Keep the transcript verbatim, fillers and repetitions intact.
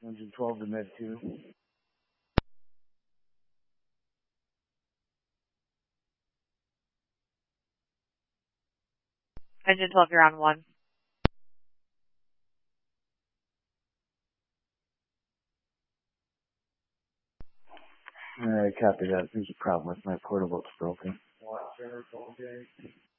Engine twelve to med two. Engine twelve, you're on one. Alright, copy that. There's a problem with my portable. It's broken.